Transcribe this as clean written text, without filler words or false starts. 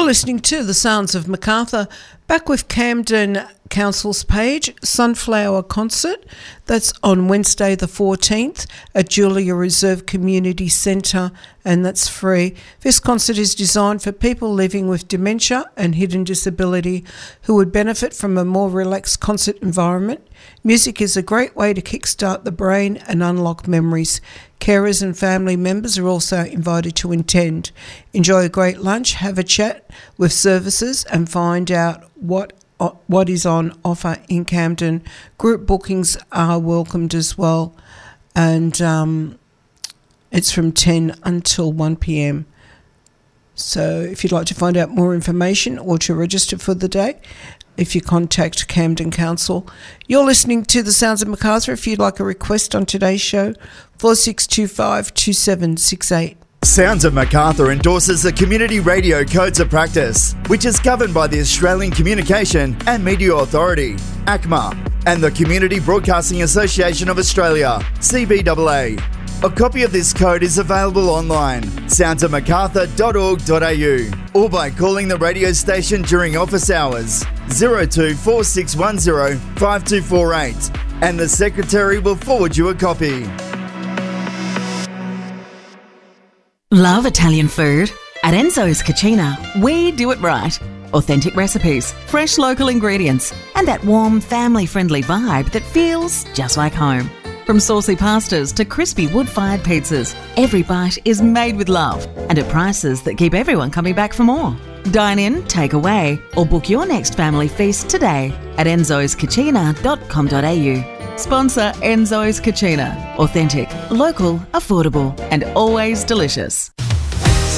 listening to The Sounds of Macarthur. Back with Camden Council's page, Sunflower Concert. That's on Wednesday the 14th at Julia Reserve Community Centre, and that's free. This concert is designed for people living with dementia and hidden disability who would benefit from a more relaxed concert environment. Music is a great way to kickstart the brain and unlock memories. Carers and family members are also invited to attend. Enjoy a great lunch, have a chat with services and find out what is on offer in Camden. Group bookings are welcomed as well, and it's from 10 until 1 p.m. So if you'd like to find out more information or to register for the day, if you contact Camden Council. You're listening to The Sounds of Macarthur. If you'd like a request on today's show, 4625 2768. Sounds of Macarthur endorses the Community Radio Codes of Practice, which is governed by the Australian Communication and Media Authority, ACMA, and the Community Broadcasting Association of Australia, CBAA. A copy of this code is available online, soundsofmacarthur.org.au, or by calling the radio station during office hours, 024610 5248, and the Secretary will forward you a copy. Love Italian food? At Enzo's Cucina, we do it right. Authentic recipes, fresh local ingredients, and that warm, family-friendly vibe that feels just like home. From saucy pastas to crispy wood-fired pizzas, every bite is made with love and at prices that keep everyone coming back for more. Dine in, take away, or book your next family feast today at enzoscucina.com.au. Sponsor Enzo's Cucina. Authentic, local, affordable, and always delicious.